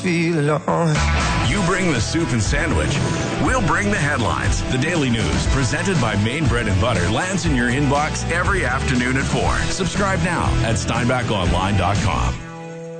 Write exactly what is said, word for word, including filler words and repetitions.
feel alone. You bring the soup and sandwich. We'll bring the headlines. The Daily News, presented by Maine Bread and Butter, lands in your inbox every afternoon at four. Subscribe now at steinbach online dot com.